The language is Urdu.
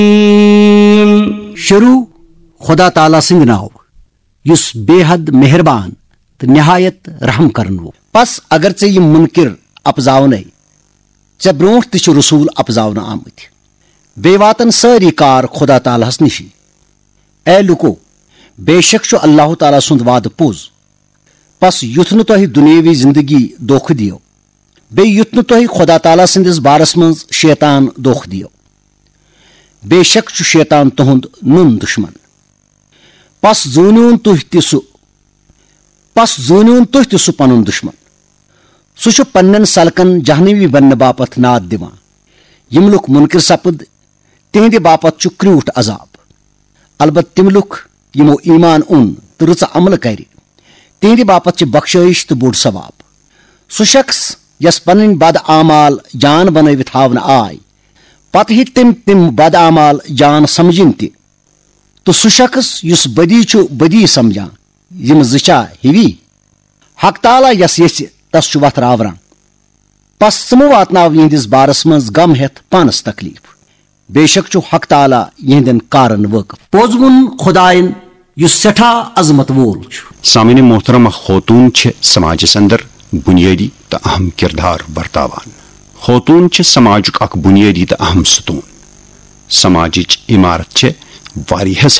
شروع خدا تعالیٰ سند ناو یس بے حد مہربان تو نہایت رحم کرن وول. پس اگر ژے یم منکر اپزاونے ژے برونٹھ تہ چھ رسول اپزاونہ آمت بے واتن ساری کار خدا تعالیٰ ہس نشی. اے لکو بے شک چھ اللہ تعالیٰ سند وعدہ پوز. پس یُتھ نہ تۄہہِ دنیاوی زندگی دھوکہ دیو بے یُتھ نہ تۄہہِ خدا تعالیٰ سندس بارس منز شیطان دھوکہ دیو. بے شک چھ شیطان تہند نون دشمن. پس زونیون تُہۍ تہِ سُہ پنُن دشمن. سُہ چھُ پننٮ۪ن سلکن جہنمی بننہٕ باپتھ ناد دِوان. یم لُکھ منکر سپد تہندِ باپتھ چھُ کرٛوٗٹھ عذاب. البتہ تِم لُکھ یمو ایمان اوٚن تہٕ رٕژ عملہٕ کرِ تہندِ باپتھ چھِ بخشٲیش تہٕ بوٚڑ ثواب. سُہ شخص یس پنٕنۍ بد اعمال جان بنٲوِتھ ہاونہٕ آے پتہٕ ہیٚکہِ تِم بد اعمال جان سمجھِنۍ تہِ. تہٕ سُہ شخص یُس بدی چھُ بدی سمجھان یم زٕ چھا ہِوی. حق تعالیٰ یس یژھِ تس چھُ وتھ راوران. پس ژٕ مہٕ واتناو یہندِس بارس منز غم ہیتھ پانس تکلیف. بے شک چھُ حق تعالیٰ یہندین کارن وٲقف. پوٚز ووٚن خدایَن یُس سٮ۪ٹھاہ عظمت وول چھُ. سامعین محترمہ، خوتون چھِ سماجس اندر بنیادی تو اہم کردار برتاوان. خوتون چھِ سماجک اکھ بنیادی تو اہم ستون. سماجچ عمارت چھِ واریاہس